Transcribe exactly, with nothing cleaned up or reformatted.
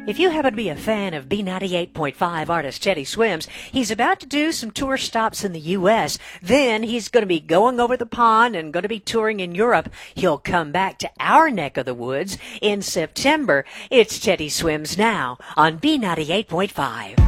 If you happen to be a fan of B ninety-eight point five artist Teddy Swims, he's about to do some tour stops in the U S Then he's going to be going over the pond and going to be touring in Europe. He'll come back to our neck of the woods in September. It's Teddy Swims now on B ninety-eight point five.